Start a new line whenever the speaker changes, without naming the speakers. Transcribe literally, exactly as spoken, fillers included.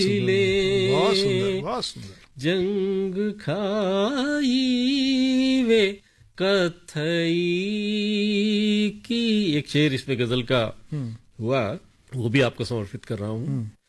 सुंदर, बहुत सुंदर, बहुत सुंदर।
जंग खाई वे कथई की, एक शेर इस पे गजल का हुआ, वो भी आपको समर्पित कर रहा हूँ।